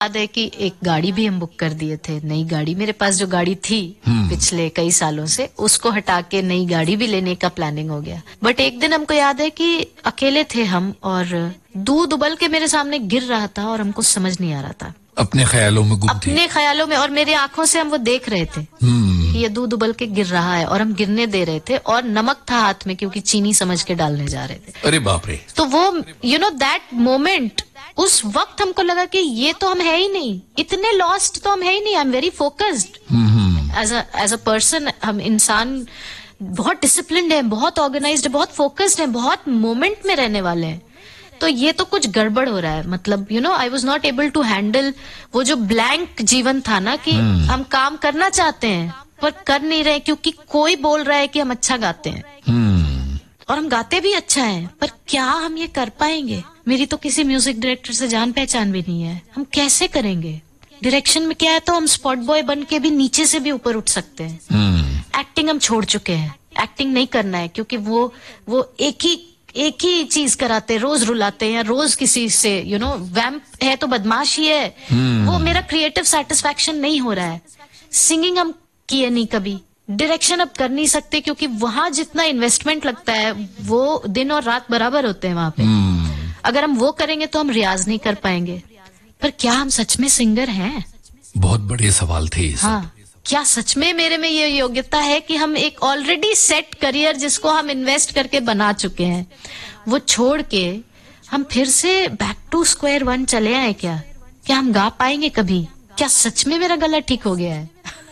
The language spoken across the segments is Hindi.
याद है कि एक गाड़ी भी हम बुक कर दिए थे, नई गाड़ी। मेरे पास जो गाड़ी थी पिछले कई सालों से, उसको हटा के नई गाड़ी भी लेने का प्लानिंग हो गया। बट एक दिन हमको याद है कि अकेले थे हम और दूध उबल के मेरे सामने गिर रहा था और हमको समझ नहीं आ रहा था। अपने ख्यालों में गुम थे। अपने ख्यालों में, और मेरी आंखों से हम वो देख रहे थे कि ये दूध उबल के गिर रहा है और हम गिरने दे रहे थे, और नमक था हाथ में क्योंकि चीनी समझ के डालने जा रहे थे। अरे बाप रे। तो वो दैट मोमेंट, उस वक्त हमको लगा कि ये तो हम है ही नहीं, इतने लॉस्ट तो हम है ही नहीं। I am very focused as a person. हम इंसान बहुत डिसिप्लिन्ड है, बहुत ऑर्गेनाइज्ड है, बहुत फोकस्ड है, बहुत मोमेंट में रहने वाले हैं। तो ये तो कुछ गड़बड़ हो रहा है। मतलब I was not able to handle वो जो ब्लैंक जीवन था ना, कि हम काम करना चाहते हैं पर कर नहीं रहे क्योंकि कोई बोल रहा है कि हम अच्छा गाते हैं और हम गाते भी अच्छा है, पर क्या हम ये कर पाएंगे? मेरी तो किसी म्यूजिक डायरेक्टर से जान पहचान भी नहीं है, हम कैसे करेंगे? डायरेक्शन में क्या है, तो हम स्पॉट बॉय बन के भी नीचे से भी ऊपर उठ सकते हैं। एक्टिंग हम छोड़ चुके हैं, एक्टिंग नहीं करना है क्योंकि वो एक ही चीज कराते, रोज रुलाते हैं, रोज किसी से वैम्प है तो बदमाश ही है। वो मेरा क्रिएटिव सेटिस्फैक्शन नहीं हो रहा है। सिंगिंग हम किए नहीं कभी, डायरेक्शन अब कर नहीं सकते क्योंकि वहां जितना इन्वेस्टमेंट लगता है वो दिन और रात बराबर होते हैं वहां पे। अगर हम वो करेंगे तो हम रियाज नहीं कर पाएंगे। पर क्या हम सच में सिंगर हैं? बहुत बड़े सवाल थे। हाँ, क्या सच में मेरे में ये योग्यता है कि हम एक ऑलरेडी सेट करियर जिसको हम इन्वेस्ट करके बना चुके हैं, वो छोड़ के हम फिर से बैक टू स्क्वायर वन चले आए? क्या हम गा पाएंगे कभी? क्या सच में मेरा गला ठीक हो गया है?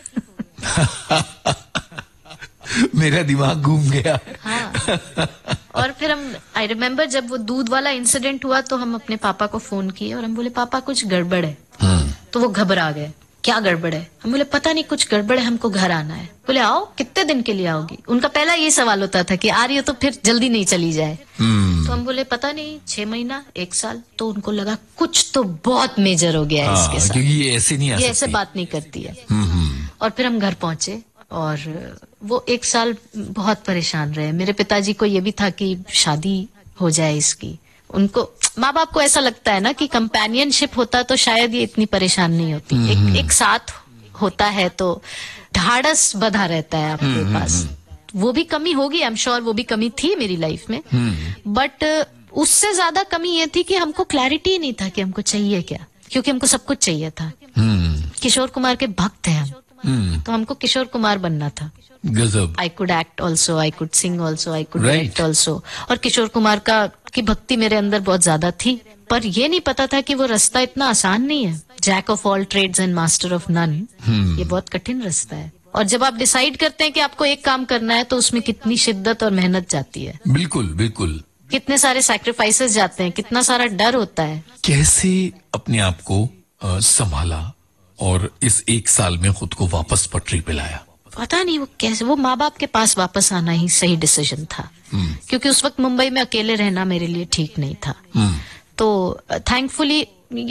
मेरा दिमाग घूम गया। हाँ। और फिर आई रिमेम्बर जब वो दूध वाला इंसिडेंट हुआ तो हम अपने पापा को फोन किए और हम बोले पापा कुछ गड़बड़ है। तो वो घबरा गए, क्या गड़बड़ है? हम बोले पता नहीं कुछ गड़बड़ है, हमको घर आना है। बोले आओ, कितने दिन के लिए आओगी? उनका पहला ये सवाल होता था कि आ रही हो तो फिर जल्दी नहीं चली जाए। तो हम बोले पता नहीं 6 महीना 1 साल। तो उनको लगा कुछ तो बहुत मेजर हो गया है इसके साथ, क्योंकि ये ऐसे नहीं आ सकती, ये ऐसे बात नहीं करती है। और फिर हम घर पहुंचे और वो 1 साल बहुत परेशान रहे। मेरे पिताजी को ये भी था कि शादी हो जाए इसकी। उनको, माँ बाप को ऐसा लगता है ना कि कंपेनियनशिप होता तो शायद ये इतनी परेशान नहीं होती। एक साथ होता है तो ढाढ़स बधा रहता है आपके पास। वो भी कमी होगी, आई एम श्योर वो भी कमी थी मेरी लाइफ में। बट उससे ज्यादा कमी ये थी कि हमको क्लैरिटी नहीं था कि हमको चाहिए क्या, क्योंकि हमको सब कुछ चाहिए था। किशोर कुमार के भक्त हैं हम, तो हमको किशोर कुमार बनना था। गजब। I could act also, I could sing also, I could write also. और किशोर कुमार की भक्ति मेरे अंदर बहुत ज्यादा थी, पर ये नहीं पता था कि वो रास्ता इतना आसान नहीं है। Jack of all trades and master of none, ये बहुत कठिन रास्ता है। और जब आप डिसाइड करते हैं कि आपको एक काम करना है तो उसमें कितनी शिद्दत और मेहनत जाती है। बिल्कुल बिल्कुल। कितने सारे सैक्रिफाइसेस जाते हैं, कितना सारा डर होता है। कैसे अपने आप को संभाला और इस 1 साल में खुद को वापस पटरी पे लाया? पता नहीं वो कैसे, वो माँ बाप के पास वापस आना ही सही डिसीजन था। क्योंकि उस वक्त मुंबई में अकेले रहना मेरे लिए ठीक नहीं था। तो थैंकफुली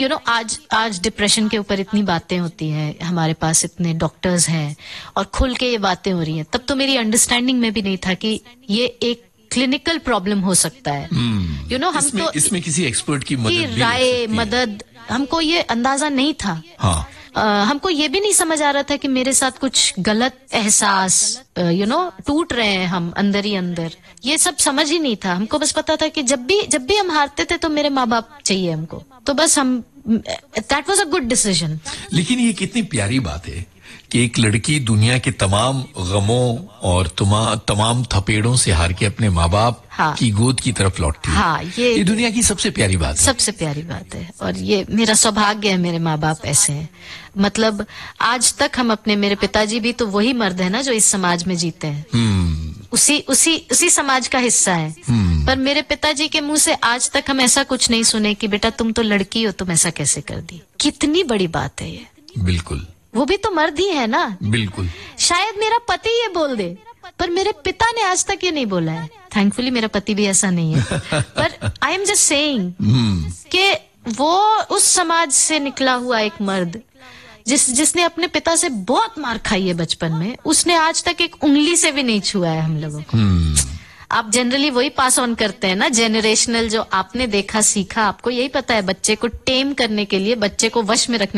आज डिप्रेशन के ऊपर इतनी बातें होती हैं, हमारे पास इतने डॉक्टर्स हैं और खुल के ये बातें हो रही हैं। तब तो मेरी अंडरस्टैंडिंग में भी नहीं था कि ये एक क्लिनिकल प्रॉब्लम हो सकता है। हम तो इसमें किसी एक्सपर्ट की मदद, राय, मदद, हमको ये अंदाजा नहीं था। हाँ। हमको ये भी नहीं समझ आ रहा था कि मेरे साथ कुछ गलत एहसास टूट रहे हैं हम अंदर ही अंदर। ये सब समझ ही नहीं था। हमको बस पता था कि जब भी हम हारते थे तो मेरे माँ बाप चाहिए हमको, तो बस हम, that was a good decision. लेकिन ये कितनी प्यारी बात है कि एक लड़की दुनिया के तमाम गमों और तमाम थपेड़ों से हार के अपने माँ बाप की गोद की तरफ लौटती है। हाँ, ये दुनिया की सबसे प्यारी बात है। सबसे प्यारी बात है। और ये मेरा सौभाग्य है, मेरे माँ बाप ऐसे हैं। मतलब आज तक हम अपने, मेरे पिताजी भी तो वही मर्द है ना जो इस समाज में जीते हैं। उसी समाज का हिस्सा है। पर मेरे पिताजी के मुंह से आज तक हम ऐसा कुछ नहीं सुने कि बेटा तुम तो लड़की हो, तुम ऐसा कैसे कर दी। कितनी बड़ी बात है ये। बिल्कुल। वो भी तो मर्द ही है ना। बिल्कुल। शायद मेरा पति ये बोल दे, पर मेरे पिता ने आज तक ये नहीं बोला है। थैंकफुली मेरा पति भी ऐसा नहीं है। पर आई एम जस्ट सेइंग कि वो उस समाज से निकला हुआ एक मर्द जिसने अपने पिता से बहुत मार खाई है बचपन में, उसने आज तक एक उंगली से भी नहीं छुआ है हम लोगों को। आप जनरली वही पास ऑन करते हैं ना, जेनरेशनल, जो आपने देखा सीखा, आपको यही पता है बच्चे को टेम करने के लिए, बच्चे को वश में रखने